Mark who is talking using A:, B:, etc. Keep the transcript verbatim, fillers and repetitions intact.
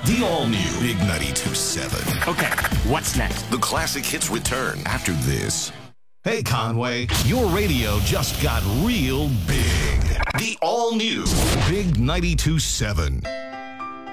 A: The all-new Big ninety-two point seven.
B: Okay, what's next?
A: The classic hits return after this. Hey, Conway, your radio just got real big. The all-new Big ninety-two point seven.